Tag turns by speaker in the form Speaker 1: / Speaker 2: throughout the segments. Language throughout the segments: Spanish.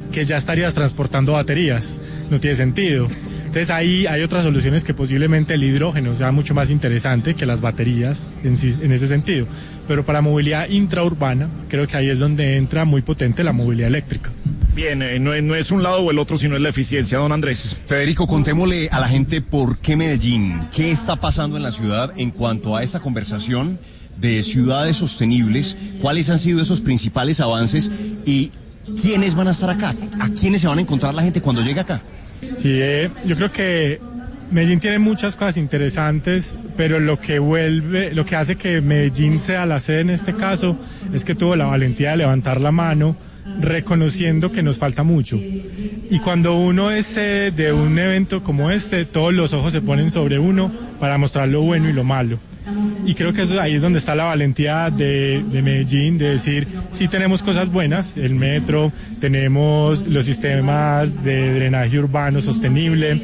Speaker 1: que ya estarías transportando baterías. No tiene sentido. Entonces ahí hay otras soluciones que posiblemente el hidrógeno sea mucho más interesante que las baterías en ese sentido. Pero para movilidad intraurbana, creo que ahí es donde entra muy potente la movilidad eléctrica.
Speaker 2: Bien, no es un lado o el otro, sino es la eficiencia, don Andrés.
Speaker 3: Federico, contémosle a la gente por qué Medellín, qué está pasando en la ciudad en cuanto a esa conversación de ciudades sostenibles, cuáles han sido esos principales avances y quiénes van a estar acá, a quiénes se van a encontrar la gente cuando llegue acá.
Speaker 1: Sí, yo creo que Medellín tiene muchas cosas interesantes, pero lo que hace que Medellín sea la sede en este caso es que tuvo la valentía de levantar la mano reconociendo que nos falta mucho. Y cuando uno es sede de un evento como este, todos los ojos se ponen sobre uno para mostrar lo bueno y lo malo. Y creo que ahí es donde está la valentía de Medellín, de decir, sí tenemos cosas buenas, el metro, tenemos los sistemas de drenaje urbano sostenible,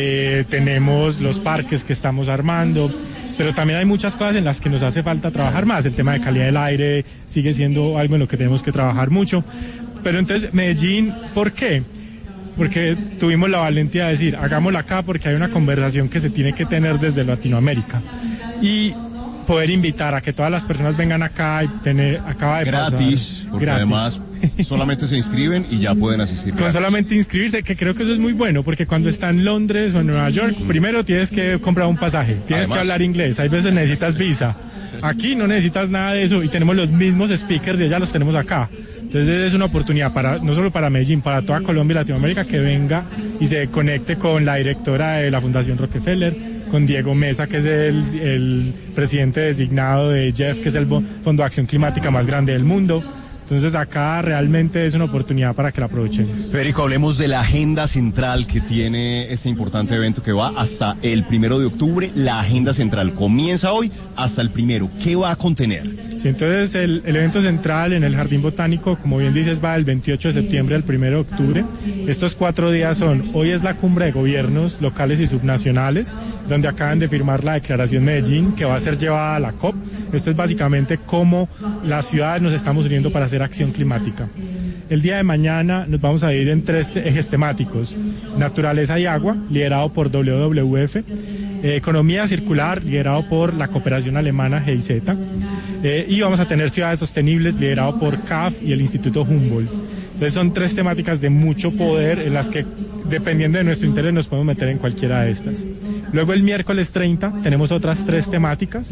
Speaker 1: tenemos los parques que estamos armando, pero también hay muchas cosas en las que nos hace falta trabajar más. El tema de calidad del aire sigue siendo algo en lo que tenemos que trabajar mucho. Pero entonces, Medellín, ¿por qué? Porque tuvimos la valentía de decir, hagámoslo acá porque hay una conversación que se tiene que tener desde Latinoamérica. Y poder invitar a que todas las personas vengan acá y acaba de
Speaker 3: gratis,
Speaker 1: pasar.
Speaker 3: Porque gratis. Además solamente se inscriben y ya pueden asistir.
Speaker 1: Con solamente inscribirse, que creo que eso es muy bueno, porque cuando está en Londres o en Nueva York, primero tienes que comprar un pasaje, tienes además que hablar inglés, hay veces necesitas visa. Aquí no necesitas nada de eso y tenemos los mismos speakers y ya los tenemos acá. Entonces es una oportunidad no solo para Medellín, para toda Colombia y Latinoamérica, que venga y se conecte con la directora de la Fundación Rockefeller, con Diego Mesa, que es el presidente designado de JEF, que es el Fondo de Acción Climática más grande del mundo. Entonces acá realmente es una oportunidad para que la aprovechemos.
Speaker 3: Federico, hablemos de la agenda central que tiene este importante evento que va hasta el 1 de octubre. La agenda central comienza hoy hasta el 1. ¿Qué va a contener?
Speaker 1: Sí, entonces el evento central en el Jardín Botánico, como bien dices, va del 28 de septiembre al 1 de octubre. Estos 4 días hoy es la cumbre de gobiernos locales y subnacionales, donde acaban de firmar la Declaración Medellín, que va a ser llevada a la COP. Esto es básicamente cómo las ciudades nos estamos uniendo para hacer acción climática. El día de mañana nos vamos a ir en 3 ejes temáticos: naturaleza y agua, liderado por WWF, economía circular, liderado por la cooperación alemana GIZ, y vamos a tener ciudades sostenibles, liderado por CAF y el Instituto Humboldt. Entonces son 3 temáticas de mucho poder en las que, dependiendo de nuestro interés, nos podemos meter en cualquiera de estas. Luego el miércoles 30 tenemos otras 3 temáticas.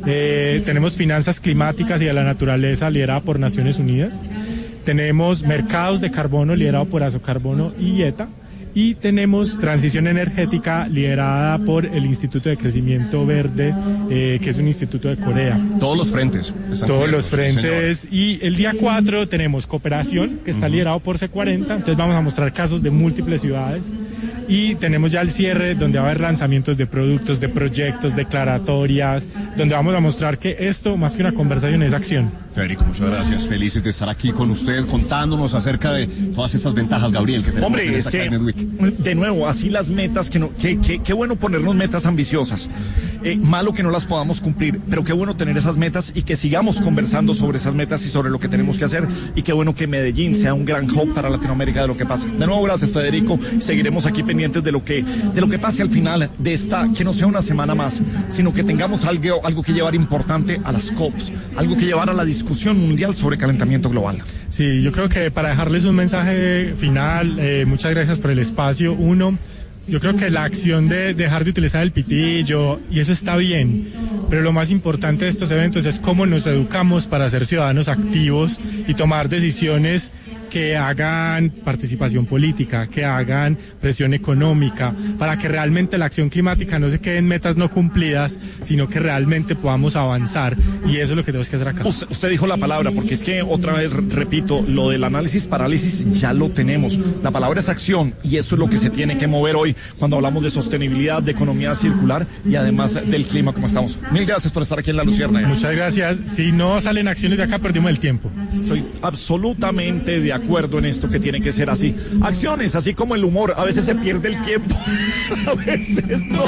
Speaker 1: Tenemos finanzas climáticas y de la naturaleza, liderada por Naciones Unidas. Tenemos mercados de carbono, liderado por Asocarbono y IETA. Y tenemos transición energética, liderada por el Instituto de Crecimiento Verde, que es un instituto de Corea.
Speaker 3: Todos los frentes.
Speaker 1: Todos los frentes. Señor. Y el día 4 tenemos cooperación, que está liderado por C40. Entonces vamos a mostrar casos de múltiples ciudades. Y tenemos ya el cierre, donde va a haber lanzamientos de productos, de proyectos, declaratorias, donde vamos a mostrar que esto, más que una conversación, es acción.
Speaker 3: Federico, muchas gracias. Felices de estar aquí con usted, contándonos acerca de todas estas ventajas, Gabriel, que tenemos en esta Climate Week.
Speaker 2: De nuevo, así las metas, qué bueno ponernos metas ambiciosas. Malo que no las podamos cumplir, pero qué bueno tener esas metas y que sigamos conversando sobre esas metas y sobre lo que tenemos que hacer, y qué bueno que Medellín sea un gran hub para Latinoamérica de lo que pasa. De nuevo, gracias, Federico. Seguiremos aquí pendientes de lo que pase al final de esta, que no sea una semana más, sino que tengamos algo que llevar importante a las COPs, algo que llevar a la discusión mundial sobre calentamiento global.
Speaker 1: Sí, yo creo que para dejarles un mensaje final, muchas gracias por el espacio. Uno, yo creo que la acción de dejar de utilizar el pitillo, y eso está bien, pero lo más importante de estos eventos es cómo nos educamos para ser ciudadanos activos y tomar decisiones que hagan participación política, que hagan presión económica, para que realmente la acción climática no se quede en metas no cumplidas, sino que realmente podamos avanzar, y eso es lo que tenemos que hacer acá.
Speaker 2: Usted dijo la palabra, porque es que otra vez repito, lo del análisis parálisis ya lo tenemos. La palabra es acción, y eso es lo que se tiene que mover hoy cuando hablamos de sostenibilidad, de economía circular y además del clima como estamos. Mil gracias por estar aquí en La Luciérnaga.
Speaker 1: Muchas gracias. Si no salen acciones de acá, perdimos el tiempo.
Speaker 2: Estoy absolutamente de acuerdo en esto, que tiene que ser así. Acciones, así como el humor, a veces se pierde el tiempo, a veces no.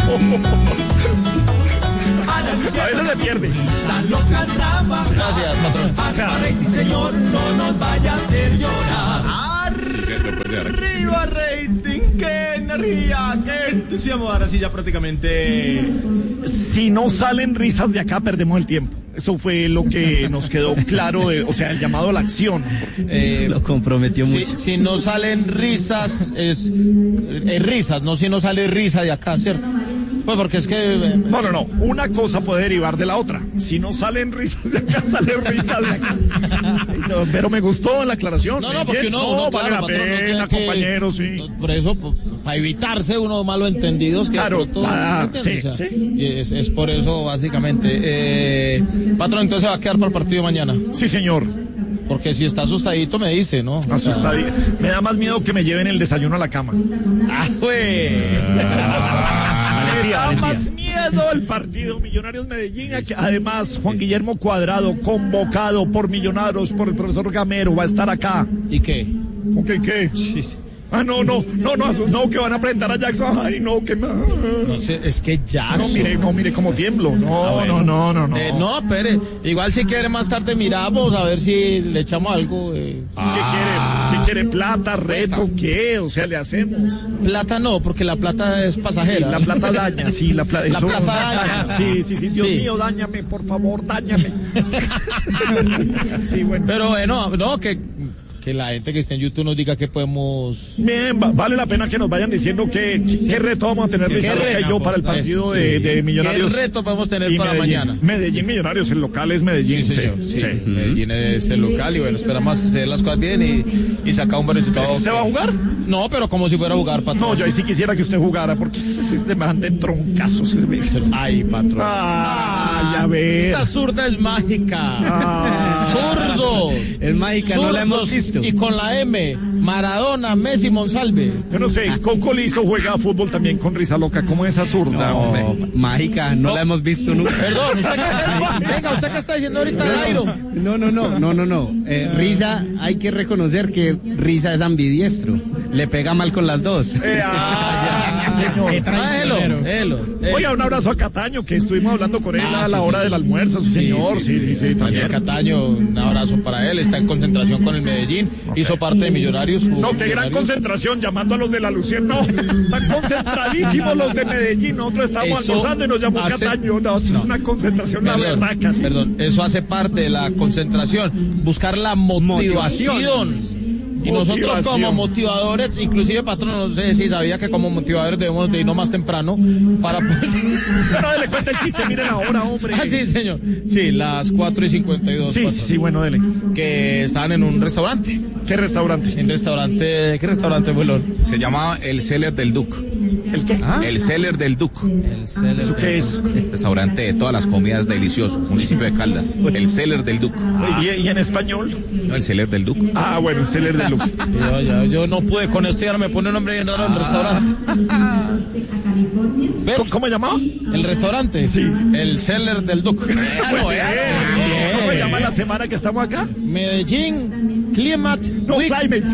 Speaker 2: A veces se pierde.
Speaker 3: Gracias, patrón.
Speaker 4: Señor, no nos vaya a hacer llorar. Arriba rating, qué energía, qué entusiasmo. Ahora sí ya prácticamente.
Speaker 2: Si no salen risas de acá, perdemos el tiempo. Eso fue lo que nos quedó claro, o sea, el llamado a la acción.
Speaker 5: Lo comprometió mucho.
Speaker 4: Si no salen risas, es risas, no si no sale risa de acá, ¿cierto? Pues porque es que...
Speaker 2: No. Una cosa puede derivar de la otra. Si no salen risas de acá, salen risas de acá. Pero me gustó la aclaración.
Speaker 4: No, porque uno
Speaker 2: vale la pena, compañero, sí.
Speaker 4: Por eso, para evitarse unos malos entendidos. Que
Speaker 2: claro,
Speaker 4: sí. Y es por eso, básicamente. Patrón, entonces va a quedar para el partido mañana.
Speaker 2: Sí, señor.
Speaker 4: Porque si está asustadito me dice, ¿no?
Speaker 2: Asustadito. Me da más miedo que me lleven el desayuno a la cama.
Speaker 4: Güey.
Speaker 2: Me da más miedo el partido Millonarios Medellín. Además, Juan Guillermo Cuadrado, convocado por Millonarios, por el profesor Gamero, va a estar acá.
Speaker 4: ¿Y qué?
Speaker 2: ¿Qué? Sí. No, que van a presentar a Jackson. Ay, no, que más.
Speaker 4: No sé, es que Jackson.
Speaker 2: No, mire cómo tiemblo. No.
Speaker 4: No, espere. Igual si quiere más tarde miramos a ver si le echamos algo.
Speaker 2: ¿Qué quiere? ¿Plata, reto, qué? O sea, le hacemos.
Speaker 4: Plata no, porque la plata es pasajera.
Speaker 2: Sí, la plata daña, sí, la plata
Speaker 4: daña.
Speaker 2: Sí, Dios mío, dáñame, por favor, dáñame. Sí, bueno.
Speaker 4: Pero bueno, no, que la gente que está en YouTube nos diga que podemos...
Speaker 2: Bien, vale la pena que nos vayan diciendo qué reto vamos a tener Rizarroca y yo para el partido de Millonarios.
Speaker 4: ¿Qué reto podemos tener para mañana?
Speaker 2: Medellín Millonarios, el local es Medellín.
Speaker 4: Sí. Medellín es el local y bueno, esperamos hacer las cosas bien y sacar un buen resultado.
Speaker 2: ¿Usted va a jugar?
Speaker 4: No, pero como si fuera a jugar, patrón.
Speaker 2: No, yo ahí sí quisiera que usted jugara porque se me dan de troncazos.
Speaker 4: Ay, patrón.
Speaker 2: Ya ves.
Speaker 4: Esta zurda es mágica. Zurdos.
Speaker 5: Es mágica, no la hemos visto.
Speaker 4: Y con la M, Maradona, Messi, Monsalve.
Speaker 2: Yo no sé, Coco Lizo juega fútbol también con Rizaloca. ¿Cómo es esa zurda, hombre?
Speaker 5: Mágica, no la hemos visto nunca.
Speaker 4: Perdón, ¿usted qué está diciendo ahorita, Jairo?
Speaker 5: No. Riza, hay que reconocer que Riza es ambidiestro. Le pega mal con las dos.
Speaker 2: Señor. Oiga, un abrazo a Cataño, que estuvimos hablando con él a la hora del almuerzo, señor. Sí,
Speaker 4: también Cataño, un abrazo para él. Está en concentración con el Medellín. Hizo parte de Millonarios.
Speaker 2: No, qué gran concentración, llamando a los de la Lucien. No, están concentradísimos los de Medellín. Nosotros estábamos almorzando y nos llamó Cataño. No, eso es una concentración, la berraca.
Speaker 4: Perdón, eso hace parte de la concentración. Buscar la motivación. Y nosotros como motivadores, inclusive patrón, no sé si sabía que como motivadores debemos de irnos más temprano para poder...
Speaker 2: No, le cuenta el chiste, miren ahora, hombre.
Speaker 4: Sí, señor. Sí, las 4:52.
Speaker 2: Sí, bueno, dele.
Speaker 4: Que estaban en un restaurante.
Speaker 2: ¿Qué restaurante?
Speaker 4: ¿Qué restaurante, Bolón?
Speaker 6: Se llamaba El Cellar del Duc.
Speaker 2: ¿El qué?
Speaker 6: El Cellar del Duc.
Speaker 2: ¿Eso qué es?
Speaker 6: Restaurante de todas las comidas delicioso, municipio de Caldas. El Cellar del Duc.
Speaker 2: ¿Y en español?
Speaker 6: No, el Cellar del Duc.
Speaker 2: Ah, bueno, el Cellar del Duc.
Speaker 4: Yo no pude con esto, ya me pone un nombre bien raro el restaurante.
Speaker 2: ¿Cómo llamaba?
Speaker 4: El restaurante.
Speaker 2: Sí.
Speaker 4: El Cellar del Duc.
Speaker 2: ¿Cómo se llama la semana que estamos acá?
Speaker 4: Medellín Climate Week.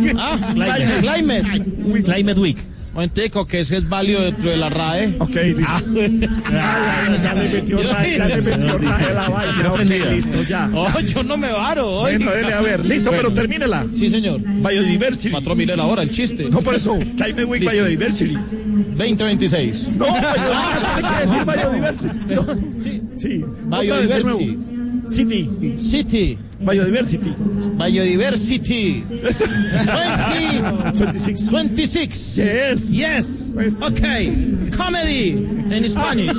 Speaker 5: Climate Week.
Speaker 4: Momentico, que ese es válido dentro de la RAE.
Speaker 2: Ok, listo. Ya le metió RAE la vaina. Ok, listo, ya.
Speaker 4: Yo no me varo hoy.
Speaker 2: Bueno, dele, a ver, listo, pero termínela.
Speaker 4: Sí, señor.
Speaker 2: Biodiversity.
Speaker 4: Patrón, mire la hora, el chiste.
Speaker 2: No, por eso, Climate Week Biodiversity.
Speaker 4: 2026.
Speaker 2: No, hay que decir Biodiversity. Sí.
Speaker 4: Biodiversity. City.
Speaker 2: Biodiversity.
Speaker 4: 26. Yes. Okay. Comedy en Spanish.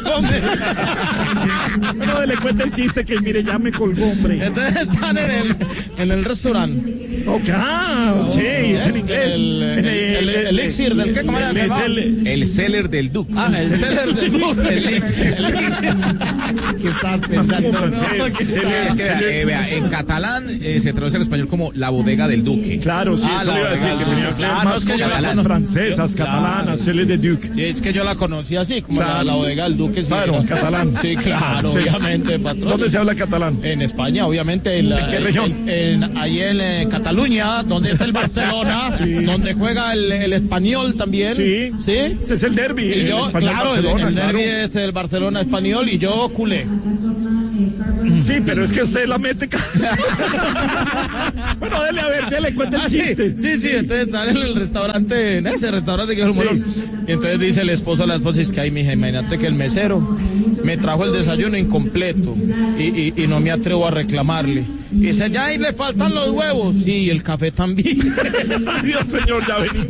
Speaker 2: Bueno, le cuenta el chiste que mire, ya me colgó, hombre.
Speaker 4: Entonces están en el restaurante.
Speaker 2: Ok, es en inglés.
Speaker 4: El elixir del que, ¿cómo era?
Speaker 6: El Cellar del Duc.
Speaker 4: El Cellar del Duc. El elixir.
Speaker 5: ¿Qué estás pensando?
Speaker 6: Es que vea, en catalán se traduce al español como la bodega del duque.
Speaker 2: Claro, sí, eso le iba a decir, que tenía que ver más con las francesas, catalanas, Cellar del Duc.
Speaker 4: Sí, es que yo la conocí así, como la bodega del duque.
Speaker 2: Claro, en catalán.
Speaker 4: Sí, claro, obviamente, patrón.
Speaker 2: ¿Dónde se habla catalán?
Speaker 4: En España, obviamente. ¿En
Speaker 2: qué región?
Speaker 4: Ahí en Cataluña, donde está el Barcelona, donde juega el Español también.
Speaker 2: Sí. Ese es el derbi.
Speaker 4: Y yo, claro, el derbi es el Barcelona Español y yo culé.
Speaker 2: Sí, pero es que usted la mete. Bueno, dele, cuenta el chiste.
Speaker 4: Sí, entonces están en el restaurante, en ese restaurante que es el Molón. Y entonces dice el esposo a la esposa, es que ay, mija, imagínate que el mesero me trajo el desayuno incompleto y no me atrevo a reclamarle. Y dice, ya ahí le faltan los huevos. Sí, y el café también.
Speaker 2: Adiós, señor, ya venimos.